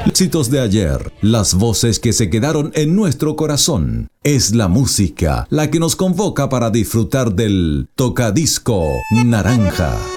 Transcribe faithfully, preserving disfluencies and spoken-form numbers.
Éxitos de ayer, las voces que se quedaron en nuestro corazón. Es la música la que nos convoca para disfrutar del Tocadisco Naranja.